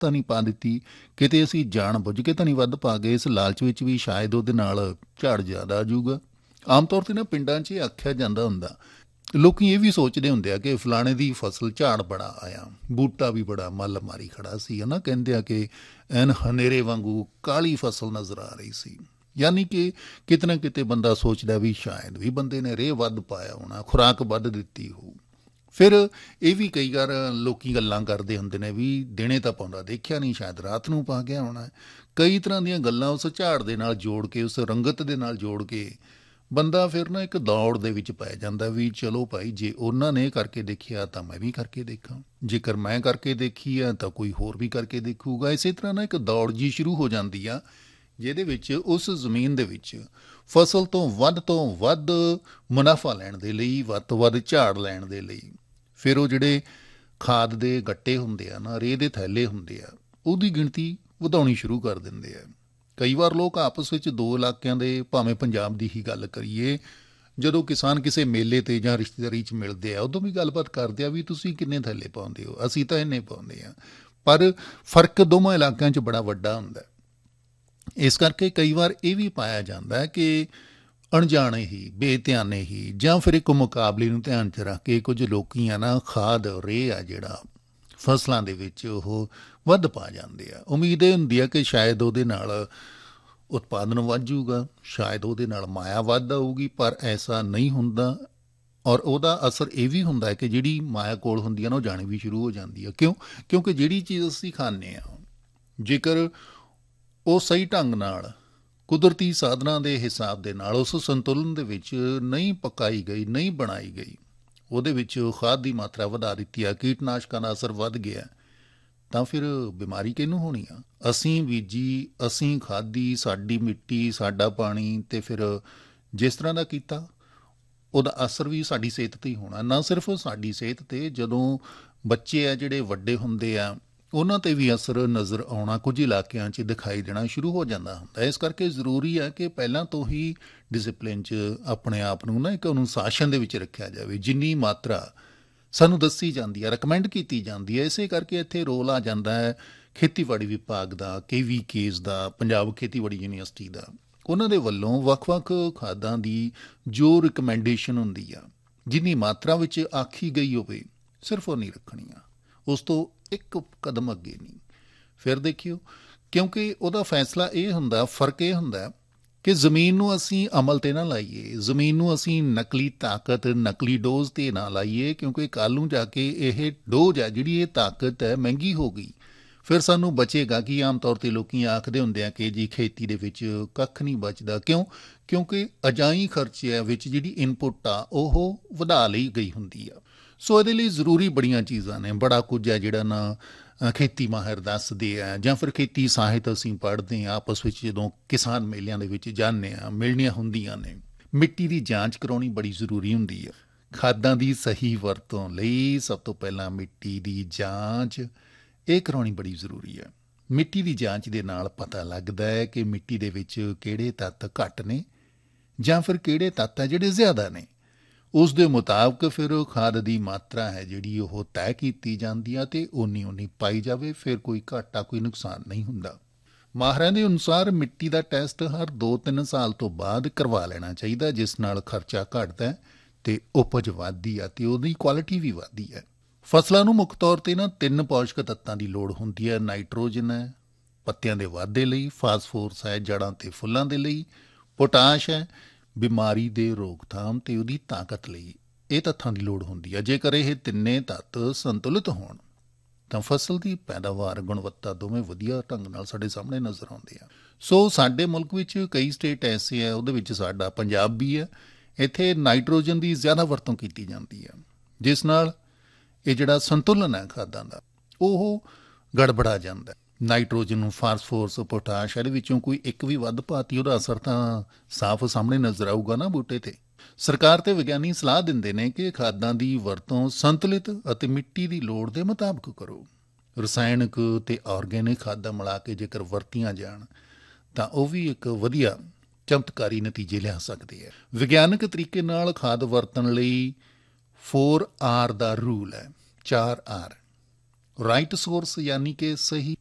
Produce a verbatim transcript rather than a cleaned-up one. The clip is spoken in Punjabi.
ਤਾਂ ਨਹੀਂ ਪਾ ਦਿੱਤੀ, ਕਿਤੇ ਅਸੀਂ ਜਾਣ ਬੁੱਝ ਕੇ ਤਾਂ ਨਹੀਂ ਵੱਧ ਪਾ ਗਏ, ਇਸ ਲਾਲਚ ਵਿੱਚ ਵੀ ਸ਼ਾਇਦ ਉਹਦੇ ਨਾਲ ਝਾੜ ਜ਼ਿਆਦਾ ਆ ਜਾਊਗਾ। ਆਮ ਤੌਰ 'ਤੇ ਨਾ ਪਿੰਡਾਂ 'ਚ ਇਹ ਆਖਿਆ ਜਾਂਦਾ ਹੁੰਦਾ, ਲੋਕੀ ਇਹ ਵੀ ਸੋਚਦੇ ਹੁੰਦੇ ਆ ਕਿ ਫਲਾਣੇ ਦੀ ਫਸਲ ਝਾੜ ਬੜਾ ਆਇਆ, ਬੂਟਾ ਵੀ ਬੜਾ ਮੱਲ ਮਾਰੀ ਖੜਾ ਸੀ, ਹੈ ਨਾ। ਕਹਿੰਦੇ ਆ ਕਿ ਐਨ ਹਨੇਰੇ ਵਾਂਗੂ ਕਾਲੀ ਫਸਲ ਨਜ਼ਰ ਆ ਰਹੀ ਸੀ। ਯਾਨੀ ਕਿ ਕਿਤੇ ਨਾ ਕਿਤੇ ਬੰਦਾ ਸੋਚਦਾ ਵੀ ਸ਼ਾਇਦ ਵੀ ਬੰਦੇ ਨੇ ਰੇਹ ਵੱਧ ਪਾਇਆ ਹੋਣਾ, ਖੁਰਾਕ ਵੱਧ ਦਿੱਤੀ ਹੋਊ। ਫਿਰ ਇਹ ਵੀ ਕਈ ਵਾਰ ਲੋਕੀ ਗੱਲਾਂ ਕਰਦੇ ਹੁੰਦੇ ਨੇ ਵੀ ਦਿਨੇ ਤਾਂ ਪਾਉਂਦਾ ਦੇਖਿਆ ਨਹੀਂ, ਸ਼ਾਇਦ ਰਾਤ ਨੂੰ ਪਾ ਗਿਆ ਹੋਣਾ। ਕਈ ਤਰ੍ਹਾਂ ਦੀਆਂ ਗੱਲਾਂ ਉਸ ਝਾੜ ਦੇ ਨਾਲ ਜੋੜ ਕੇ, ਉਸ ਰੰਗਤ ਦੇ ਨਾਲ ਜੋੜ ਕੇ ਬੰਦਾ ਫਿਰ ਨਾ ਇੱਕ ਦੌੜ ਦੇ ਵਿੱਚ ਪੈ ਜਾਂਦਾ ਵੀ ਚਲੋ ਭਾਈ, ਜੇ ਉਹਨਾਂ ਨੇ ਕਰਕੇ ਦੇਖਿਆ ਤਾਂ ਮੈਂ ਵੀ ਕਰਕੇ ਦੇਖਾਂ, ਜੇਕਰ ਮੈਂ ਕਰਕੇ ਦੇਖੀ ਆ ਤਾਂ ਕੋਈ ਹੋਰ ਵੀ ਕਰਕੇ ਦੇਖੂਗਾ। ਇਸੇ ਤਰ੍ਹਾਂ ਨਾ ਇੱਕ ਦੌੜ ਜੀ ਸ਼ੁਰੂ ਹੋ ਜਾਂਦੀ ਆ, ਜਿਹਦੇ ਵਿੱਚ ਉਸ ਜ਼ਮੀਨ ਦੇ ਵਿੱਚ ਫਸਲ ਤੋਂ ਵੱਧ ਤੋਂ ਵੱਧ ਮੁਨਾਫਾ ਲੈਣ ਦੇ ਲਈ, ਵੱਧ ਤੋਂ ਵੱਧ ਝਾੜ ਲੈਣ ਦੇ ਲਈ ਫਿਰ ਉਹ ਜਿਹੜੇ ਖਾਦ ਦੇ ਗੱਟੇ ਹੁੰਦੇ ਆ ਨਾ, ਰੇਹ ਦੇ ਥੈਲੇ ਹੁੰਦੇ ਆ, ਉਹਦੀ ਗਿਣਤੀ ਵਧਾਉਣੀ ਸ਼ੁਰੂ ਕਰ ਦਿੰਦੇ ਆ। ਕਈ ਵਾਰ ਲੋਕ ਆਪਸ ਵਿੱਚ ਦੋ ਇਲਾਕਿਆਂ ਦੇ, ਭਾਵੇਂ ਪੰਜਾਬ ਦੀ ਹੀ ਗੱਲ ਕਰੀਏ, ਜਦੋਂ ਕਿਸਾਨ ਕਿਸੇ ਮੇਲੇ 'ਤੇ ਜਾਂ ਰਿਸ਼ਤੇਦਾਰੀ 'ਚ ਮਿਲਦੇ ਆ ਉਦੋਂ ਵੀ ਗੱਲਬਾਤ ਕਰਦੇ ਆ ਵੀ ਤੁਸੀਂ ਕਿੰਨੇ ਥੈਲੇ ਪਾਉਂਦੇ ਹੋ, ਅਸੀਂ ਤਾਂ ਇੰਨੇ ਪਾਉਂਦੇ ਹਾਂ। ਪਰ ਫਰਕ ਦੋਵਾਂ ਇਲਾਕਿਆਂ 'ਚ ਬੜਾ ਵੱਡਾ ਹੁੰਦਾ। ਇਸ ਕਰਕੇ ਕਈ ਵਾਰ ਇਹ ਵੀ ਪਾਇਆ ਜਾਂਦਾ ਕਿ ਅਣਜਾਣੇ ਹੀ, ਬੇਧਿਆਨੇ ਹੀ, ਜਾਂ ਫਿਰ ਇੱਕ ਮੁਕਾਬਲੇ ਨੂੰ ਧਿਆਨ 'ਚ ਰੱਖ ਕੇ ਕੁਝ ਲੋਕੀ ਆ ਨਾ ਖਾਦ ਰੇਹ ਆ ਜਿਹੜਾ ਫਸਲਾਂ ਦੇ ਵਿੱਚ ਉਹ ਵੱਧ ਪਾ ਜਾਂਦੇ ਆ। ਉਮੀਦ ਇਹ ਹੁੰਦੀ ਆ ਕਿ ਸ਼ਾਇਦ ਉਹਦੇ ਨਾਲ ਉਤਪਾਦਨ ਵੱਧ ਜੂਗਾ, ਸ਼ਾਇਦ ਉਹਦੇ ਨਾਲ ਮਾਇਆ ਵੱਧ ਆਊਗੀ, ਪਰ ਐਸਾ ਨਹੀਂ ਹੁੰਦਾ। ਔਰ ਉਹਦਾ ਅਸਰ ਇਹ ਵੀ ਹੁੰਦਾ ਹੈ ਕਿ ਜਿਹੜੀ ਮਾਇਆ ਕੋਲ ਹੁੰਦੀ ਆ ਨਾ, ਉਹ ਜਾਣੀ ਵੀ ਸ਼ੁਰੂ ਹੋ ਜਾਂਦੀ ਆ। ਕਿਉਂ? ਕਿਉਂਕਿ ਜਿਹੜੀ ਚੀਜ਼ ਅਸੀਂ ਖਾਂਦੇ ਹਾਂ, ਜੇਕਰ ਉਹ ਸਹੀ ਢੰਗ ਨਾਲ ਕੁਦਰਤੀ ਸਾਧਨਾਂ ਦੇ ਹਿਸਾਬ ਦੇ ਨਾਲ ਉਸ ਸੰਤੁਲਨ ਦੇ ਵਿੱਚ ਨਹੀਂ ਪਕਾਈ ਗਈ, ਨਹੀਂ ਬਣਾਈ ਗਈ, ਉਹਦੇ ਵਿੱਚ ਖਾਦ ਦੀ ਮਾਤਰਾ ਵਧਾ ਦਿੱਤੀ ਆ, ਕੀਟਨਾਸ਼ਕਾਂ ਦਾ ਅਸਰ ਵੱਧ ਗਿਆ, ਤਾਂ ਫਿਰ ਬਿਮਾਰੀ ਕਿਹਨੂੰ ਹੋਣੀ ਆ? ਅਸੀਂ ਬੀਜੀ, ਅਸੀਂ ਖਾਧੀ, ਸਾਡੀ ਮਿੱਟੀ, ਸਾਡਾ ਪਾਣੀ, ਅਤੇ ਫਿਰ ਜਿਸ ਤਰ੍ਹਾਂ ਦਾ ਕੀਤਾ ਉਹਦਾ ਅਸਰ ਵੀ ਸਾਡੀ ਸਿਹਤ 'ਤੇ ਹੀ ਹੋਣਾ। ਨਾ ਸਿਰਫ ਸਾਡੀ ਸਿਹਤ 'ਤੇ, ਜਦੋਂ ਬੱਚੇ ਆ ਜਿਹੜੇ ਵੱਡੇ ਹੁੰਦੇ ਆ ਉਹਨਾਂ 'ਤੇ ਵੀ ਅਸਰ ਨਜ਼ਰ ਆਉਣਾ ਕੁਝ ਇਲਾਕਿਆਂ 'ਚ ਦਿਖਾਈ ਦੇਣਾ ਸ਼ੁਰੂ ਹੋ ਜਾਂਦਾ ਹੁੰਦਾ। ਇਸ ਕਰਕੇ ਜ਼ਰੂਰੀ ਹੈ ਕਿ ਪਹਿਲਾਂ ਤੋਂ ਹੀ ਡਿਸਿਪਲਿਨ 'ਚ ਆਪਣੇ ਆਪ ਨੂੰ ਨਾ ਇੱਕ ਅਨੁਸ਼ਾਸਨ ਦੇ ਵਿੱਚ ਰੱਖਿਆ ਜਾਵੇ। ਜਿੰਨੀ ਮਾਤਰਾ ਸਾਨੂੰ ਦੱਸੀ ਜਾਂਦੀ ਹੈ, ਰਿਕਮੈਂਡ ਕੀਤੀ ਜਾਂਦੀ ਹੈ, ਇਸੇ ਕਰਕੇ ਇੱਥੇ ਰੋਲ ਆ ਜਾਂਦਾ ਹੈ ਖੇਤੀਬਾੜੀ ਵਿਭਾਗ ਦਾ, ਕੇ ਵੀ ਕੇਸ ਦਾ, ਪੰਜਾਬ ਖੇਤੀਬਾੜੀ ਯੂਨੀਵਰਸਿਟੀ ਦਾ। ਉਹਨਾਂ ਦੇ ਵੱਲੋਂ ਵੱਖ-ਵੱਖ ਖਾਦਾਂ ਦੀ ਜੋ ਰਿਕਮੈਂਡੇਸ਼ਨ ਹੁੰਦੀ ਆ, ਜਿੰਨੀ ਮਾਤਰਾ ਵਿੱਚ ਆਖੀ ਗਈ ਹੋਵੇ ਸਿਰਫ ਉਹ ਨਹੀਂ ਰੱਖਣੀ ਆ, ਉਸ ਤੋਂ ਇੱਕ ਕਦਮ ਅੱਗੇ ਨਹੀਂ। ਫਿਰ ਦੇਖਿਓ, ਕਿਉਂਕਿ ਉਹਦਾ ਫੈਸਲਾ ਇਹ ਹੁੰਦਾ, ਫਰਕ ਇਹ ਹੁੰਦਾ ਕਿ ਜ਼ਮੀਨ ਨੂੰ ਅਸੀਂ ਅਮਲ 'ਤੇ ਨਾ ਲਾਈਏ, ਜ਼ਮੀਨ ਨੂੰ ਅਸੀਂ ਨਕਲੀ ਤਾਕਤ, ਨਕਲੀ ਡੋਜ਼ 'ਤੇ ਨਾ ਲਾਈਏ, ਕਿਉਂਕਿ ਕੱਲ੍ਹ ਨੂੰ ਜਾ ਕੇ ਇਹ ਡੋਜ਼ ਹੈ ਜਿਹੜੀ, ਇਹ ਤਾਕਤ ਹੈ, ਮਹਿੰਗੀ ਹੋ ਗਈ। ਫਿਰ ਸਾਨੂੰ ਬਚੇਗਾ ਕਿ ਆਮ ਤੌਰ 'ਤੇ ਲੋਕੀ ਆਖਦੇ ਹੁੰਦੇ ਆ ਕਿ ਜੀ ਖੇਤੀ ਦੇ ਵਿੱਚ ਕੱਖ ਨਹੀਂ ਬਚਦਾ। ਕਿਉਂ? ਕਿਉਂਕਿ ਅਜਾਈਂ ਖਰਚਿਆਂ ਵਿੱਚ ਜਿਹੜੀ ਇਨਪੁੱਟ ਆ ਉਹ ਵਧਾ ਲਈ ਗਈ ਹੁੰਦੀ ਆ। ਸੋ ਇਹਦੇ ਲਈ ਜ਼ਰੂਰੀ ਬੜੀਆਂ ਚੀਜ਼ਾਂ ਨੇ, ਬੜਾ ਕੁਝ ਹੈ ਜਿਹੜਾ ਨਾ ਖੇਤੀ ਮਾਹਿਰ ਦੱਸਦੇ ਆ, ਜਾਂ ਫਿਰ ਖੇਤੀ ਸਾਹਿਤ ਅਸੀਂ ਪੜ੍ਹਦੇ ਹਾਂ ਆਪਸ ਵਿੱਚ ਜਦੋਂ ਕਿਸਾਨ ਮੇਲਿਆਂ ਦੇ ਵਿੱਚ ਜਾਂਦੇ ਹਾਂ, ਮਿਲਣੀਆਂ ਹੁੰਦੀਆਂ ਨੇ। ਮਿੱਟੀ ਦੀ ਜਾਂਚ ਕਰਾਉਣੀ ਬੜੀ ਜ਼ਰੂਰੀ ਹੁੰਦੀ ਹੈ। ਖਾਦਾਂ ਦੀ ਸਹੀ ਵਰਤੋਂ ਲਈ ਸਭ ਤੋਂ ਪਹਿਲਾਂ ਮਿੱਟੀ ਦੀ ਜਾਂਚ ਇਹ ਕਰਾਉਣੀ ਬੜੀ ਜ਼ਰੂਰੀ ਹੈ। ਮਿੱਟੀ ਦੀ ਜਾਂਚ ਦੇ ਨਾਲ ਪਤਾ ਲੱਗਦਾ ਹੈ ਕਿ ਮਿੱਟੀ ਦੇ ਵਿੱਚ ਕਿਹੜੇ ਤੱਤ ਘੱਟ ਨੇ ਜਾਂ ਫਿਰ ਕਿਹੜੇ ਤੱਤ ਹੈ ਜਿਹੜੇ ਜ਼ਿਆਦਾ ਨੇ। ਉਸ ਦੇ ਮੁਤਾਬਕ ਫਿਰ ਖਾਦ ਦੀ ਮਾਤਰਾ ਹੈ ਜਿਹੜੀ ਉਹ ਤੈਅ ਕੀਤੀ ਜਾਂਦੀ ਆ ਅਤੇ ਓਨੀ ਓਨੀ ਪਾਈ ਜਾਵੇ। ਫਿਰ ਕੋਈ ਘਾਟਾ, ਕੋਈ ਨੁਕਸਾਨ ਨਹੀਂ ਹੁੰਦਾ। ਮਾਹਰਾਂ ਦੇ ਅਨੁਸਾਰ ਮਿੱਟੀ ਦਾ ਟੈਸਟ ਹਰ ਦੋ ਤਿੰਨ ਸਾਲ ਤੋਂ ਬਾਅਦ ਕਰਵਾ ਲੈਣਾ ਚਾਹੀਦਾ, ਜਿਸ ਨਾਲ ਖਰਚਾ ਘੱਟਦਾ ਅਤੇ ਉਪਜ ਵੱਧਦੀ ਆ ਅਤੇ ਉਹਦੀ ਕੁਆਲਿਟੀ ਵੀ ਵੱਧਦੀ ਹੈ। ਫਸਲਾਂ ਨੂੰ ਮੁੱਖ ਤੌਰ 'ਤੇ ਨਾ ਤਿੰਨ ਪੌਸ਼ਕ ਤੱਤਾਂ ਦੀ ਲੋੜ ਹੁੰਦੀ ਹੈ। ਨਾਈਟ੍ਰੋਜਨ ਹੈ ਪੱਤਿਆਂ ਦੇ ਵਾਧੇ ਲਈ, ਫਾਸਫੋਰਸ ਹੈ ਜੜ੍ਹਾਂ ਅਤੇ ਫੁੱਲਾਂ ਦੇ ਲਈ, ਪੋਟਾਸ਼ ਹੈ ਬਿਮਾਰੀ ਦੇ ਰੋਕਥਾਮ ਅਤੇ ਉਹਦੀ ਤਾਕਤ ਲਈ। ਇਹ ਤੱਤਾਂ ਦੀ ਲੋੜ ਹੁੰਦੀ ਹੈ। ਜੇਕਰ ਇਹ ਤਿੰਨੇ ਤੱਤ ਸੰਤੁਲਿਤ ਹੋਣ ਤਾਂ ਫਸਲ ਦੀ ਪੈਦਾਵਾਰ, ਗੁਣਵੱਤਾ ਦੋਵੇਂ ਵਧੀਆ ਢੰਗ ਨਾਲ ਸਾਡੇ ਸਾਹਮਣੇ ਨਜ਼ਰ ਆਉਂਦੇ ਆ। ਸੋ ਸਾਡੇ ਮੁਲਕ ਵਿੱਚ ਕਈ ਸਟੇਟ ਐਸੇ ਹੈ, ਉਹਦੇ ਵਿੱਚ ਸਾਡਾ ਪੰਜਾਬ ਵੀ ਹੈ। ਇੱਥੇ ਨਾਈਟ੍ਰੋਜਨ ਦੀ ਜ਼ਿਆਦਾ ਵਰਤੋਂ ਕੀਤੀ ਜਾਂਦੀ ਹੈ, ਜਿਸ ਨਾਲ ਇਹ ਜਿਹੜਾ ਸੰਤੁਲਨ ਹੈ ਖਾਦਾਂ ਦਾ ਉਹ ਗੜਬੜਾ ਜਾਂਦਾ। ਨਾਈਟ੍ਰੋਜਨ ਨੂੰ, ਫਾਸਫੋਰਸ, ਪੋਟਾਸ਼, ਇਹਦੇ ਵਿੱਚੋਂ ਕੋਈ ਇੱਕ ਵੀ ਵੱਧ ਪਾਤੀ ਉਹਦਾ ਅਸਰ ਤਾਂ ਸਾਫ਼ ਸਾਹਮਣੇ ਨਜ਼ਰ ਆਊਗਾ ਨਾ ਬੂਟੇ 'ਤੇ। ਸਰਕਾਰ ਅਤੇ ਵਿਗਿਆਨੀ ਸਲਾਹ ਦਿੰਦੇ ਨੇ ਕਿ ਖਾਦਾਂ ਦੀ ਵਰਤੋਂ ਸੰਤੁਲਿਤ ਅਤੇ ਮਿੱਟੀ ਦੀ ਲੋੜ ਦੇ ਮੁਤਾਬਕ ਕਰੋ। ਰਸਾਇਣਕ ਅਤੇ ਆਰਗੈਨਿਕ ਖਾਦਾਂ ਮਿਲਾ ਕੇ ਜੇਕਰ ਵਰਤੀਆਂ ਜਾਣ ਤਾਂ ਉਹ ਵੀ ਇੱਕ ਵਧੀਆ ਚਮਤਕਾਰੀ ਨਤੀਜੇ ਲਿਆ ਸਕਦੇ ਹੈ। ਵਿਗਿਆਨਕ ਤਰੀਕੇ ਨਾਲ ਖਾਦ ਵਰਤਣ ਲਈ ਫੋਰ ਆਰ ਦਾ ਰੂਲ ਹੈ, ਚਾਰ ਆਰ। ਰਾਈਟ ਸੋਰਸ ਯਾਨੀ ਕਿ ਸਹੀ